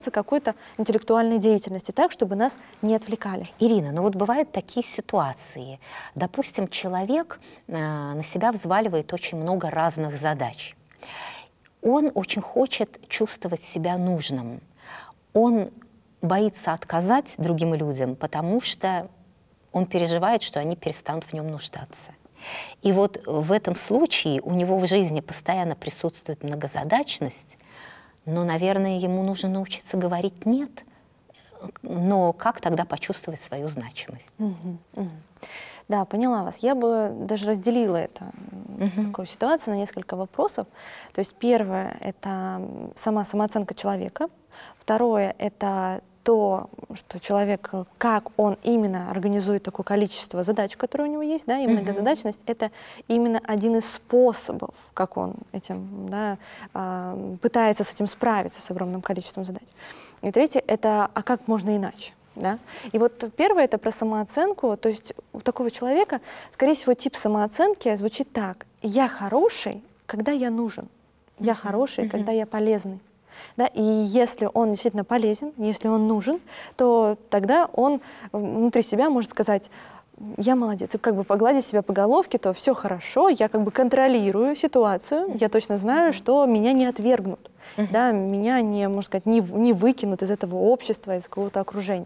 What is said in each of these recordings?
какой-то интеллектуальной деятельности, так, чтобы нас не отвлекали. Ирина, ну вот бывают такие ситуации. Допустим, человек на себя взваливает очень много разных задач. Он очень хочет чувствовать себя нужным. Он боится отказать другим людям, потому что он переживает, что они перестанут в нем нуждаться. И вот в этом случае у него в жизни постоянно присутствует многозадачность, но, наверное, ему нужно научиться говорить «нет». Но как тогда почувствовать свою значимость? Да, поняла вас. Я бы даже разделила такую ситуацию на несколько вопросов. То есть первое — это самооценка человека. Второе — это то, что человек, как он именно организует такое количество задач, которые у него есть, да, и многозадачность — это именно один из способов, как он этим, да, пытается с этим справиться, с огромным количеством задач. И третье — это «а как можно иначе?». Да? И вот первое — это про самооценку. То есть у такого человека, скорее всего, тип самооценки звучит так: «Я хороший, когда я нужен. Я хороший, когда я полезный». Да? И если он действительно полезен, если он нужен, то тогда он внутри себя может сказать: «Я молодец», и как бы погладить себя по головке, то все хорошо, я как бы контролирую ситуацию, я точно знаю, что меня не отвергнут, да, меня не, можно сказать, не выкинут из этого общества, из какого-то окружения.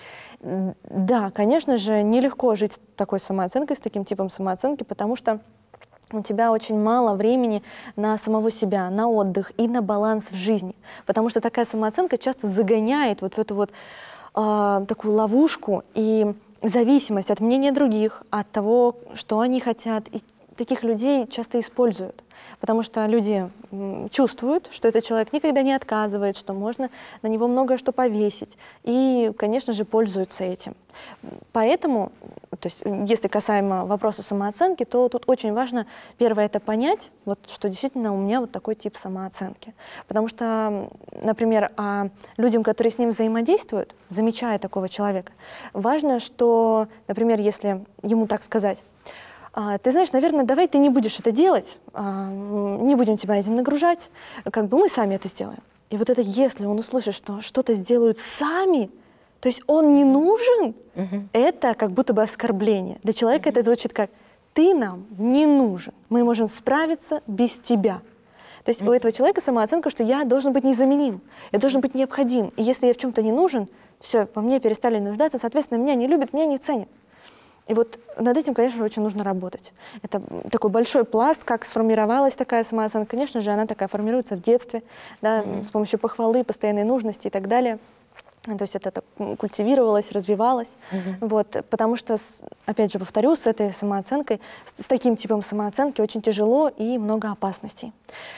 Да, конечно же, нелегко жить с такой самооценкой, с таким типом самооценки, потому что у тебя очень мало времени на самого себя, на отдых и на баланс в жизни. Потому что такая самооценка часто загоняет вот в эту вот такую ловушку и зависимость от мнения других, от того, что они хотят. И таких людей часто используют. Потому что люди чувствуют, что этот человек никогда не отказывает, что можно на него многое что повесить. И, конечно же, пользуются этим. Поэтому, то есть, если касаемо вопроса самооценки, то тут очень важно, первое, это понять, вот, что действительно у меня вот такой тип самооценки. Потому что, например, людям, которые с ним взаимодействуют, замечая такого человека, важно, что, например, если ему так сказать: «Ты знаешь, наверное, давай ты не будешь это делать, не будем тебя этим нагружать, как бы мы сами это сделаем». И вот это, если он услышит, что что-то сделают сами, то есть он не нужен, это как будто бы оскорбление. Для человека это звучит как: «Ты нам не нужен, мы можем справиться без тебя». То есть у этого человека самооценка, что я должен быть незаменим, я должен быть необходим. И если я в чем-то не нужен, все, по мне перестали нуждаться, соответственно, меня не любят, меня не ценят. И вот над этим, конечно, очень нужно работать. Это такой большой пласт, как сформировалась такая самооценка. Конечно же, она такая формируется в детстве, да, с помощью похвалы, постоянной нужности и так далее. То есть это так культивировалось, развивалось. Вот, потому что, опять же, повторю, с этой самооценкой, с таким типом самооценки очень тяжело и много опасностей.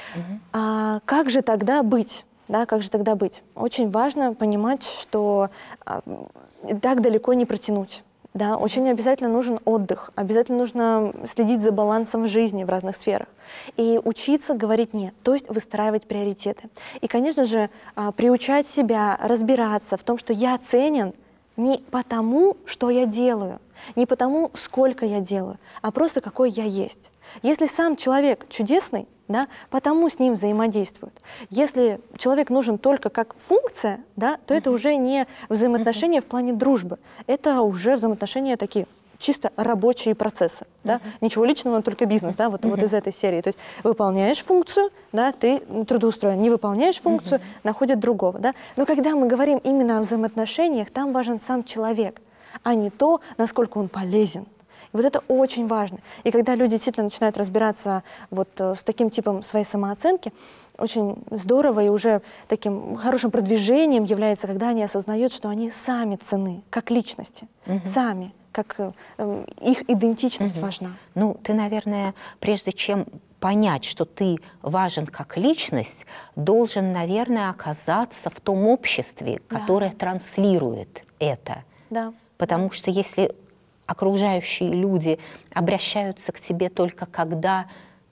А как же тогда быть? Да, как же тогда быть? Очень важно понимать, что так далеко не протянуть. Да, очень обязательно нужен отдых, обязательно нужно следить за балансом в жизни в разных сферах и учиться говорить «нет», то есть выстраивать приоритеты. И, конечно же, приучать себя разбираться в том, что я ценен не потому, что я делаю, не потому, сколько я делаю, а просто какой я есть. Если сам человек чудесный, да, потому с ним взаимодействуют. Если человек нужен только как функция, да, то это уже не взаимоотношения в плане дружбы, это уже взаимоотношения такие чисто рабочие процессы. Да? Ничего личного, только бизнес, да, вот из этой серии. То есть выполняешь функцию, да, ты трудоустроен, не выполняешь функцию, находят другого. Да? Но когда мы говорим именно о взаимоотношениях, там важен сам человек, а не то, насколько он полезен. Вот это очень важно. И когда люди действительно начинают разбираться вот с таким типом своей самооценки, очень здорово и уже таким хорошим продвижением является, когда они осознают, что они сами ценны, как личности, сами, как их идентичность важна. Ну, ты, наверное, прежде чем понять, что ты важен как личность, должен, наверное, оказаться в том обществе, которое транслирует это. Да. Потому что если окружающие люди обращаются к тебе только когда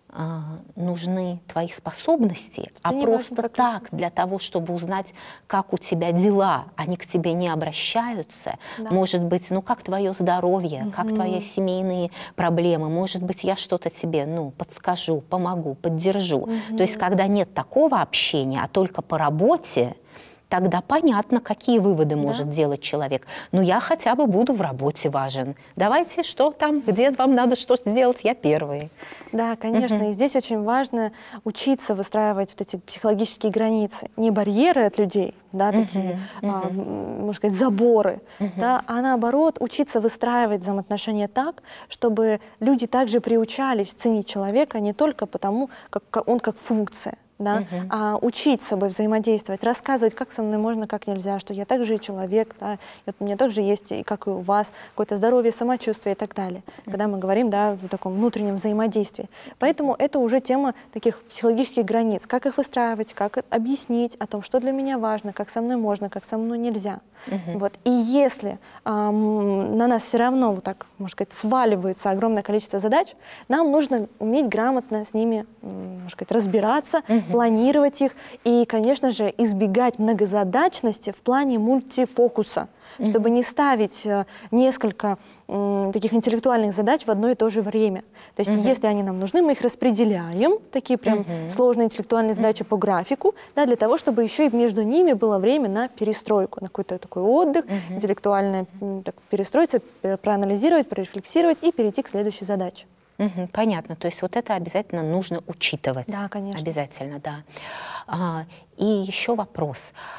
нужны твои способности, а просто так, для того, чтобы узнать, как у тебя дела, они к тебе не обращаются. Да. Может быть, ну как твое здоровье, как твои семейные проблемы, может быть, я что-то тебе, подскажу, помогу, поддержу. То есть, когда нет такого общения, а только по работе, тогда понятно, какие выводы может делать человек. Ну, я хотя бы буду в работе важен. Давайте, что там, где вам надо что сделать, я первый. Да, конечно. И здесь очень важно учиться выстраивать вот эти психологические границы. Не барьеры от людей, да, такие, можно сказать, заборы, да, а наоборот, учиться выстраивать взаимоотношения так, чтобы люди также приучались ценить человека не только потому, как он как функция, да, а учить с собой взаимодействовать, рассказывать, как со мной можно, как нельзя, что я также и человек, да, и вот у меня также есть, и как и у вас, какое-то здоровье, самочувствие и так далее, когда мы говорим, да, в таком внутреннем взаимодействии. Поэтому это уже тема таких психологических границ, как их выстраивать, как объяснить о том, что для меня важно, как со мной можно, как со мной нельзя. Вот. И если на нас все равно, вот так, можно сказать, сваливается огромное количество задач, нам нужно уметь грамотно с ними, можно сказать, разбираться, планировать их и, конечно же, избегать многозадачности в плане мультифокуса, чтобы не ставить несколько таких интеллектуальных задач в одно и то же время. То есть если они нам нужны, мы их распределяем, такие прям сложные интеллектуальные задачи по графику, да, для того, чтобы еще и между ними было время на перестройку, на какой-то такой отдых, интеллектуально так, перестроиться, проанализировать, прорефлексировать и перейти к следующей задаче. Понятно. То есть вот это обязательно нужно учитывать. Да, конечно. Обязательно, да. И еще вопрос.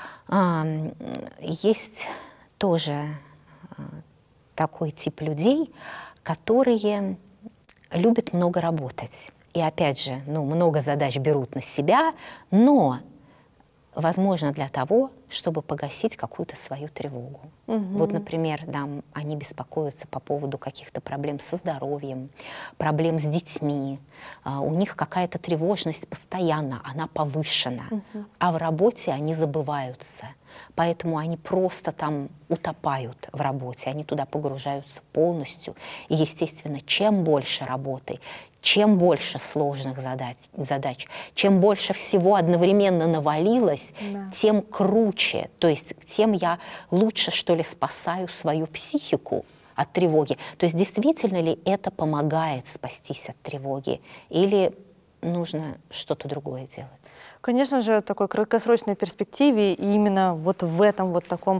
Есть тоже такой тип людей, которые любят много работать. И опять же, ну, много задач берут на себя, но, возможно, для того, чтобы погасить какую-то свою тревогу. Вот, например, да, они беспокоятся по поводу каких-то проблем со здоровьем, проблем с детьми. У них какая-то тревожность постоянно, она повышена. А в работе они забываются. Поэтому они просто там утопают в работе, они туда погружаются полностью. И, естественно, чем больше работы, чем больше сложных задач, чем больше всего одновременно навалилось, тем круче. То есть тем я лучше, что ли, спасаю свою психику от тревоги. То есть действительно ли это помогает спастись от тревоги? Или нужно что-то другое делать? Конечно же, в такой краткосрочной перспективе и именно вот в этом вот таком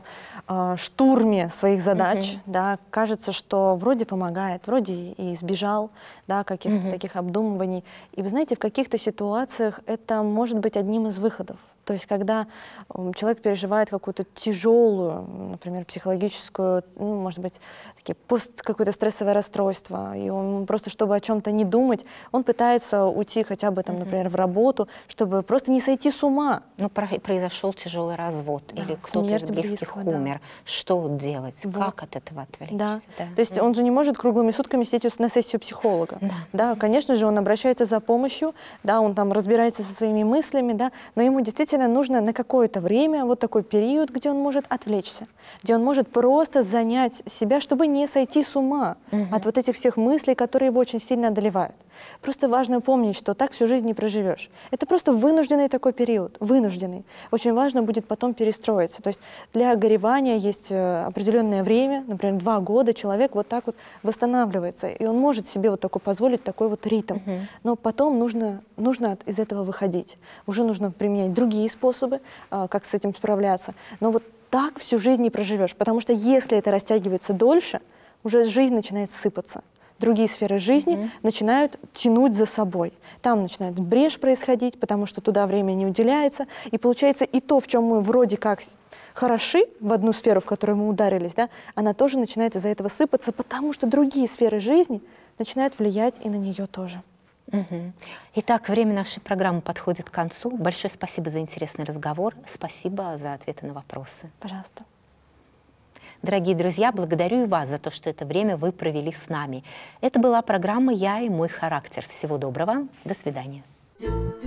штурме своих задач, да, кажется, что вроде помогает, вроде и избежал, да, каких-то таких обдумываний. И вы знаете, в каких-то ситуациях это может быть одним из выходов. То есть когда человек переживает какую-то тяжелую, например, психологическую, ну, может быть, какое-то стрессовое расстройство, и он просто, чтобы о чем-то не думать, он пытается уйти хотя бы, там, например, в работу, чтобы просто не сойти с ума. Ну, произошел тяжелый развод, или кто-то из близких умер. Что делать? Как от этого отвлечься? Да. То есть он же не может круглыми сутками сидеть на сессию психолога. Да, конечно же, он обращается за помощью, да, он там разбирается со своими мыслями, да, но ему действительно нужно на какое-то время, вот такой период, где он может отвлечься, где он может просто занять себя, чтобы не сойти с ума от вот этих всех мыслей, которые его очень сильно одолевают. Просто важно помнить, что так всю жизнь не проживешь. Это просто вынужденный такой период, вынужденный. Очень важно будет потом перестроиться. То есть для горевания есть определенное время, например, 2 года человек вот так вот восстанавливается, и он может себе вот такой позволить такой вот ритм. Но потом нужно из этого выходить. Уже нужно применять другие способы, как с этим справляться. Но вот так всю жизнь не проживешь, потому что если это растягивается дольше, уже жизнь начинает сыпаться. Другие сферы жизни начинают тянуть за собой. Там начинает брешь происходить, потому что туда время не уделяется. И получается и то, в чем мы вроде как хороши, в одну сферу, в которую мы ударились, да, она тоже начинает из-за этого сыпаться, потому что другие сферы жизни начинают влиять и на нее тоже. Итак, время нашей программы подходит к концу. Большое спасибо за интересный разговор. Спасибо за ответы на вопросы. Пожалуйста. Дорогие друзья, благодарю и вас за то, что это время вы провели с нами. Это была программа «Я и мой характер». Всего доброго. До свидания.